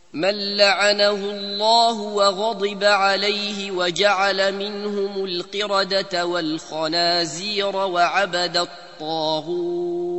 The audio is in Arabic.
من لعنه الله وغضب عليه وجعل منهم القردة والخنازير وعبد الطاغوت